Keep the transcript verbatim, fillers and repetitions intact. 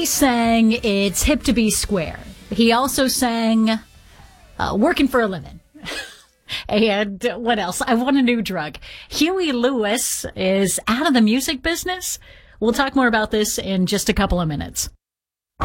sang It's Hip to Be Square. He also sang uh, Working for a Living. And what else? I Want a New Drug. Huey Lewis is out of the music business. We'll talk more about this in just a couple of minutes.